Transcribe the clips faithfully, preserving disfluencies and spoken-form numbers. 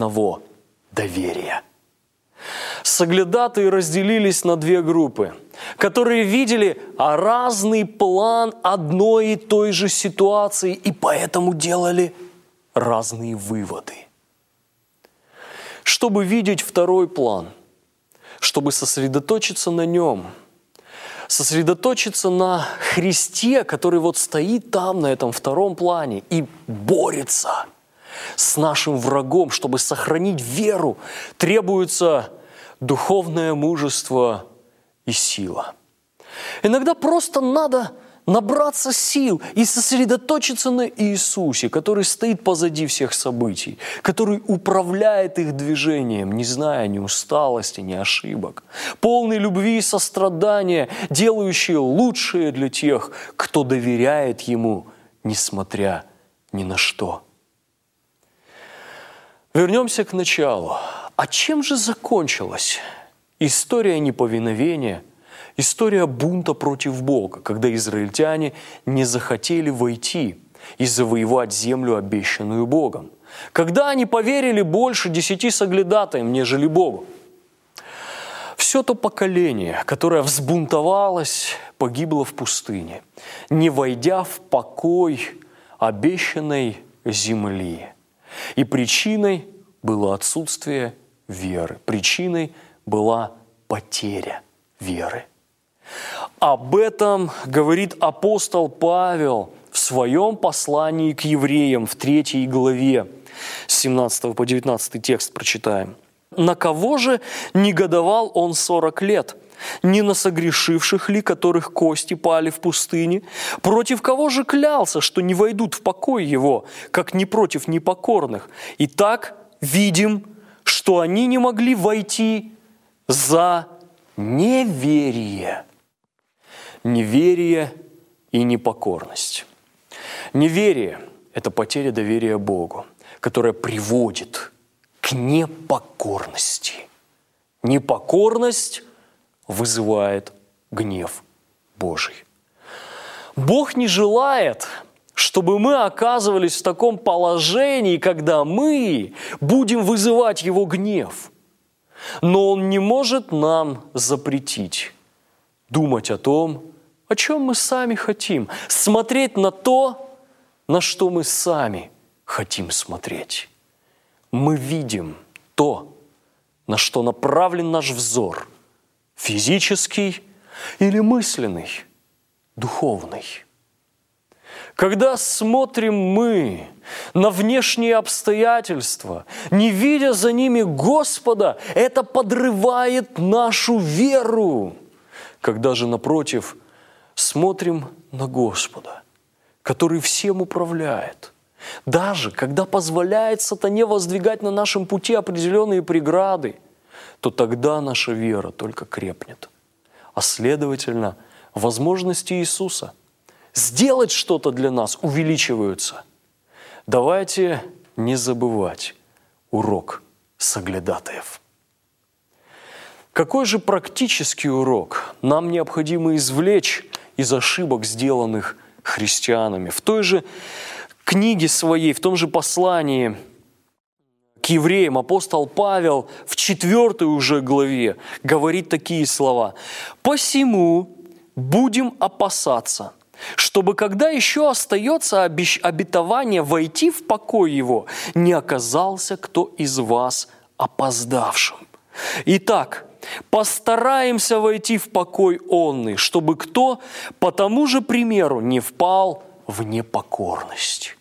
одного доверия. Соглядатые разделились на две группы, которые видели разный план одной и той же ситуации и поэтому делали разные выводы. Чтобы видеть второй план, чтобы сосредоточиться на нем, сосредоточиться на Христе, который вот стоит там, на этом втором плане, и борется с нашим врагом, чтобы сохранить веру, требуется духовное мужество и сила. Иногда просто надо набраться сил и сосредоточиться на Иисусе, который стоит позади всех событий, который управляет их движением, не зная ни усталости, ни ошибок, полный любви и сострадания, делающий лучшее для тех, кто доверяет Ему, несмотря ни на что. Вернемся к началу. А чем же закончилась история неповиновения, история бунта против Бога, когда израильтяне не захотели войти и завоевать землю, обещанную Богом? Когда они поверили больше десяти соглядатаям, нежели Богу? Все то поколение, которое взбунтовалось, погибло в пустыне, не войдя в покой обещанной земли. И причиной было отсутствие веры. Причиной была потеря веры. Об этом говорит апостол Павел в своем послании к евреям в третьей главе, с семнадцатого по девятнадцатый текст прочитаем. «На кого же негодовал он сорок лет? Не на согрешивших ли, которых кости пали в пустыне? Против кого же клялся, что не войдут в покой его, как не против непокорных? Итак, видим, что они не могли войти за неверие». Неверие и непокорность. Неверие – это потеря доверия Богу, которая приводит к непокорности. Непокорность вызывает гнев Божий. Бог не желает, чтобы мы оказывались в таком положении, когда мы будем вызывать Его гнев. Но Он не может нам запретить думать о том, о чем мы сами хотим, смотреть на то, на что мы сами хотим смотреть. Мы видим то, на что направлен наш взор, физический или мысленный, духовный. Когда смотрим мы на внешние обстоятельства, не видя за ними Господа, это подрывает нашу веру. Когда же, напротив, смотрим на Господа, который всем управляет, даже когда позволяет сатане воздвигать на нашем пути определенные преграды, то тогда наша вера только крепнет. А следовательно, возможности Иисуса сделать что-то для нас увеличиваются. Давайте не забывать урок соглядатаев. Какой же практический урок нам необходимо извлечь из ошибок, сделанных христианами? В той же книге своей, в том же послании к евреям апостол Павел в четвертой уже главе говорит такие слова. «Посему будем опасаться, чтобы, когда еще остается обетование войти в покой его, не оказался кто из вас опоздавшим. Итак, постараемся войти в покой онный, чтобы кто по тому же примеру не впал в непокорность».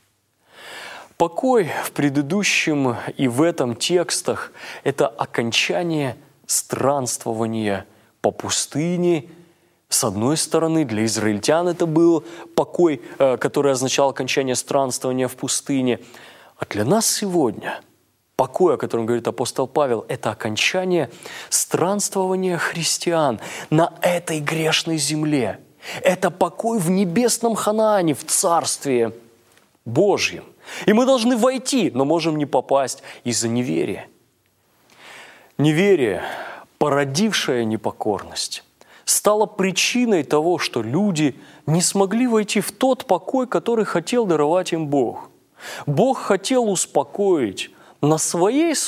Покой в предыдущем и в этом текстах – это окончание странствования по пустыне. С одной стороны, для израильтян это был покой, который означал окончание странствования в пустыне. А для нас сегодня покой, о котором говорит апостол Павел, это окончание странствования христиан на этой грешной земле. Это покой в небесном Ханаане, в Царстве Божьем. И мы должны войти, но можем не попасть из-за неверия. Неверие, породившее непокорность, стало причиной того, что люди не смогли войти в тот покой, который хотел даровать им Бог. Бог хотел успокоить на своей